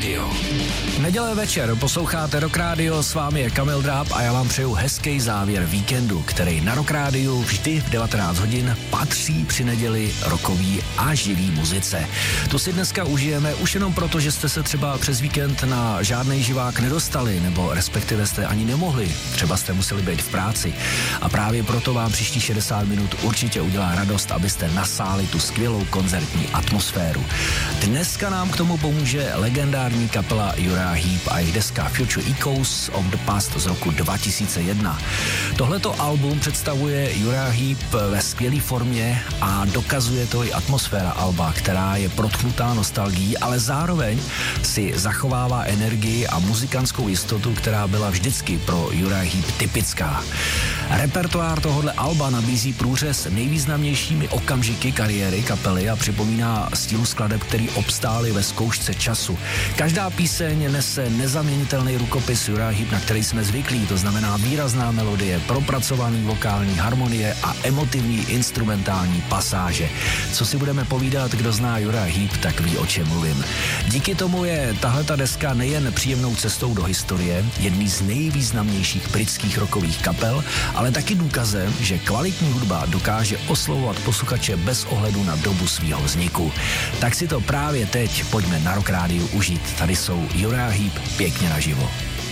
Radio. Neděle večer posloucháte Rock Radio, s vámi je Kamil Dráb a já vám přeju hezký závěr víkendu, který na Rock Radio vždy v 19 hodin patří při neděli rockový a živý muzice. Tu si dneska užijeme už jenom proto, že jste se třeba přes víkend na žádnej živák nedostali, nebo respektive jste ani nemohli, třeba jste museli být v práci. A právě proto vám příští 60 minut určitě udělá radost, abyste nasáli tu skvělou koncertní atmosféru. Dneska nám k tomu pomůže legendární kapela Uriah Heep a jejich deska Future Echoes of the Past z roku 2001. Tohleto album představuje Uriah Heep ve skvělé formě a dokazuje to i atmosféra alba, která je protchnutá nostalgií, ale zároveň si zachovává energii a muzikantskou jistotu, která byla vždycky pro Uriah Heep typická. Repertoár tohohle alba nabízí průřez nejvýznamnějšími okamžiky kariéry kapely a připomíná styl skladeb, který obstály ve zkoušce času. Každá píseň nese nezaměnitelný rukopis Uriah Heep, na který jsme zvyklí, to znamená výrazná melodie, propracovaný vokální harmonie a emotivní instrumentální pasáže. Co si budeme povídat, kdo zná Uriah Heep, tak ví, o čem mluvím. Díky tomu je tahleta deska nejen příjemnou cestou do historie, jedný z nejvýznamnějších britských rockových kapel, ale taky důkazem, že kvalitní hudba dokáže oslovovat posluchače bez ohledu na dobu svého vzniku. Tak si to právě teď pojďme na Rock Radio užít. Tady jsou Uriah Heep pěkně naživo.